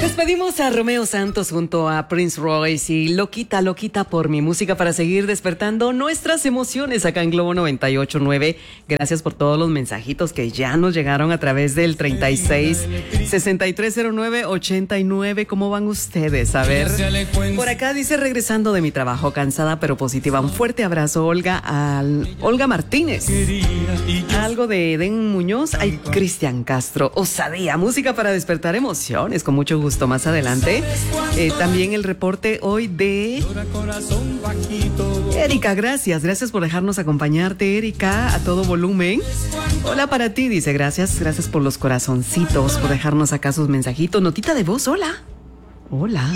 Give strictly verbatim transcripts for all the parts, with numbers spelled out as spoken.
Despedimos a Romeo Santos junto a Prince Royce y Loquita, Loquita por mi música para seguir despertando nuestras emociones acá en Globo noventa y ocho punto nueve. Gracias por todos los mensajitos que ya nos llegaron a través del treinta y seis, sesenta y tres cero nueve, ochenta y nueve. ¿Cómo van ustedes? A ver, por acá dice: regresando de mi trabajo, cansada pero positiva. Un fuerte abrazo, Olga, al Olga Martínez. Algo de Eden Muñoz. Ay, Cristian Castro. Osadía, música para despertar emociones. Con mucho gusto. Más adelante, eh, también el reporte hoy de Erika. Gracias, gracias por dejarnos acompañarte, Erika, a todo volumen. Hola para ti, dice, gracias, gracias por los corazoncitos, por dejarnos acá sus mensajitos. Notita de voz, hola. Hola.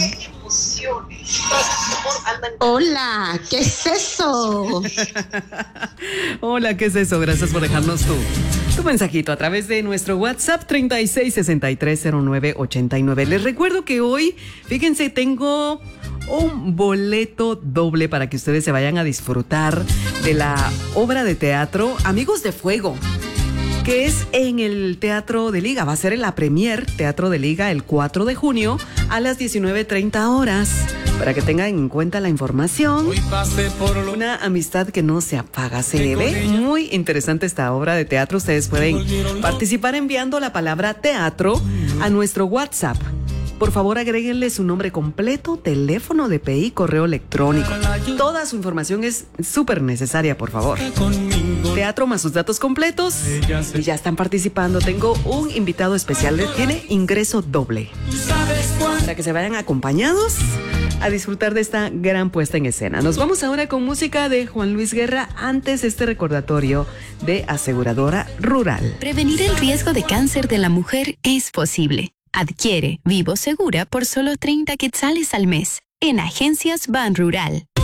Hola, ¿qué es eso? Hola, ¿qué es eso? Gracias por dejarnos tu, tu mensajito a través de nuestro WhatsApp treinta y seis, sesenta y tres cero nueve, ochenta y nueve. Les recuerdo que hoy, fíjense, tengo un boleto doble para que ustedes se vayan a disfrutar de la obra de teatro Amigos de Fuego, que es en el Teatro de Liga. Va a ser en la premier Teatro de Liga el cuatro de junio a las diecinueve treinta horas. Para que tengan en cuenta la información. Una amistad que no se apaga, se ve. Muy interesante esta obra de teatro. Ustedes pueden participar enviando la palabra teatro a nuestro WhatsApp. Por favor, agréguenle su nombre completo, teléfono de P I, correo electrónico. Toda su información es súper necesaria, por favor. Teatro más sus datos completos y ya están participando. Tengo un invitado especial, tiene ingreso doble. Para que se vayan acompañados a disfrutar de esta gran puesta en escena. Nos vamos ahora con música de Juan Luis Guerra, antes este recordatorio de Aseguradora Rural. Prevenir el riesgo de cáncer de la mujer es posible. Adquiere Vivo Segura por solo treinta quetzales al mes en Agencias Ban Rural.